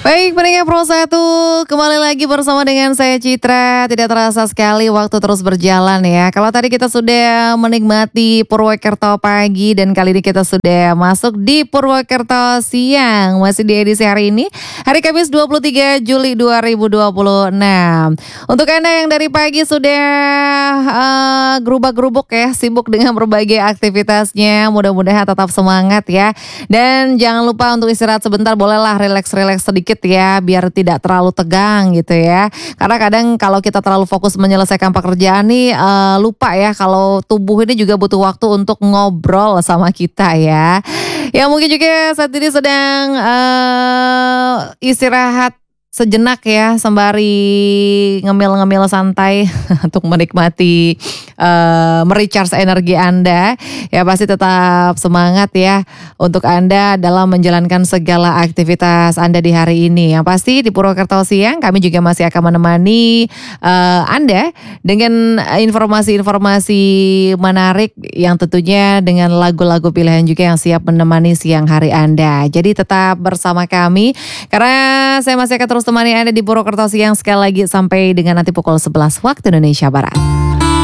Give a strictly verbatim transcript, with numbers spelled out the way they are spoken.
Baik, pendengar Pro satu, kembali lagi bersama dengan saya Citra. Tidak terasa sekali waktu terus berjalan ya. Kalau tadi kita sudah menikmati Purwokerto pagi dan kali ini kita sudah masuk di Purwokerto siang. Masih di edisi hari ini, hari Kamis dua puluh tiga Juli dua ribu dua puluh enam. Untuk Anda yang dari pagi sudah uh, gerubak-gerubuk ya, sibuk dengan berbagai aktivitasnya, mudah-mudahan tetap semangat ya. Dan jangan lupa untuk istirahat sebentar, bolehlah relax-relax sedikit ya, biar tidak terlalu tegang gitu ya. Karena kadang kalau kita terlalu fokus menyelesaikan pekerjaan nih uh, lupa ya kalau tubuh ini juga butuh waktu untuk ngobrol sama kita ya. Ya mungkin juga saat ini sedang uh, istirahat sejenak ya, sembari ngemil-ngemil santai untuk menikmati uh, merecharge energi Anda. Ya pasti tetap semangat ya untuk Anda dalam menjalankan segala aktivitas Anda di hari ini. Yang pasti di Purwokerto siang kami juga masih akan menemani uh, Anda dengan informasi-informasi menarik yang tentunya dengan lagu-lagu pilihan juga yang siap menemani siang hari Anda. Jadi tetap bersama kami karena saya masih akan terus temani Anda di Purwokerto siang sekali lagi sampai dengan nanti pukul sebelas waktu Indonesia Barat.